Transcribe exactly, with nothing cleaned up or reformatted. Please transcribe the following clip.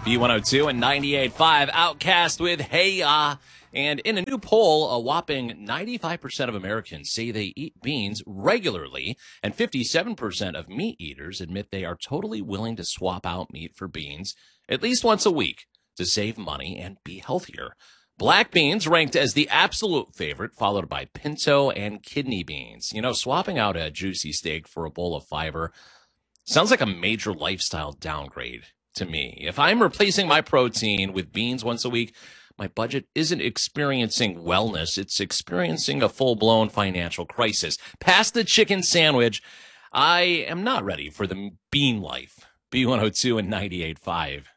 B one oh two and ninety-eight point five, Outcast with Hey Ya. And in a new poll, a whopping ninety-five percent of Americans say they eat beans regularly, and fifty-seven percent of meat eaters admit they are totally willing to swap out meat for beans at least once a week to save money and be healthier. Black beans ranked as the absolute favorite, followed by pinto and kidney beans. You know, swapping out a juicy steak for a bowl of fiber sounds like a major lifestyle downgrade to me. If I'm replacing my protein with beans once a week, my budget isn't experiencing wellness. It's experiencing a full-blown financial crisis. Past the chicken sandwich, I am not ready for the bean life. B one oh two and ninety-eight point five.